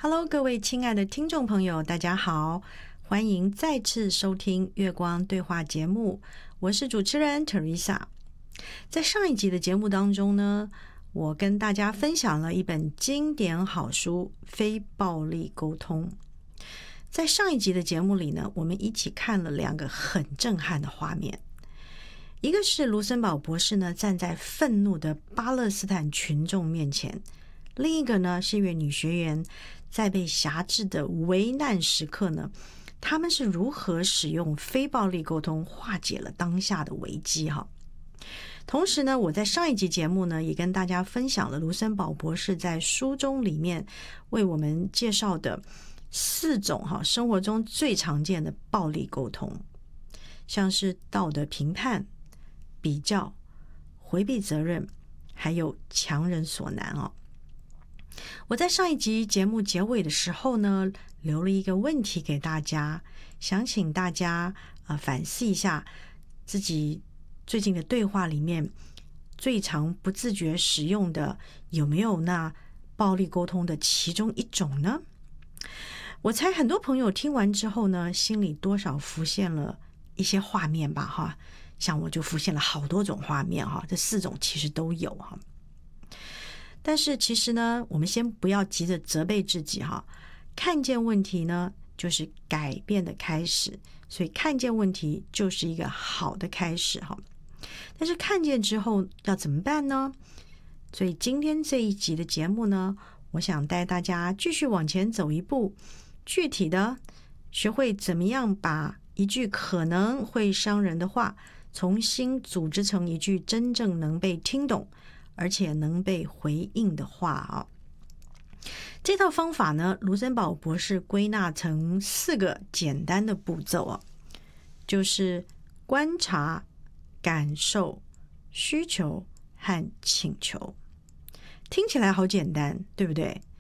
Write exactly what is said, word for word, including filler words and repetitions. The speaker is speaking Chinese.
Hello， 各位亲爱的听众朋友，大家好，欢迎再次收听月光对话节目，我是主持人 Teresa。在上一集的节目当中呢，我跟大家分享了一本经典好书《非暴力沟通》。在上一集的节目里呢，我们一起看了两个很震撼的画面，一个是卢森堡博士呢站在愤怒的巴勒斯坦群众面前，另一个呢是一位女学员在被辖制的危难时刻呢，他们是如何使用非暴力沟通化解了当下的危机哈。同时呢，我在上一集节目呢也跟大家分享了卢森堡博士在书中里面为我们介绍的四种哈生活中最常见的暴力沟通，像是道德评判、比较、回避责任，还有强人所难哦。我在上一集节目结尾的时候呢，留了一个问题给大家，想请大家、呃、反思一下自己最近的对话里面最常不自觉使用的有没有那暴力沟通的其中一种呢？我猜很多朋友听完之后呢，心里多少浮现了一些画面吧哈，像我就浮现了好多种画面哈，这四种其实都有哈。但是其实呢，我们先不要急着责备自己哈，看见问题呢就是改变的开始，所以看见问题就是一个好的开始哈。但是看见之后要怎么办呢？所以今天这一集的节目呢，我想带大家继续往前走一步，具体的学会怎么样把一句可能会伤人的话重新组织成一句真正能被听懂而且能被回应的话啊。这套方法呢，卢森堡博士归纳成四个简单的步骤啊，就是观察、感受、需求和请求。听起来好简单，对不对？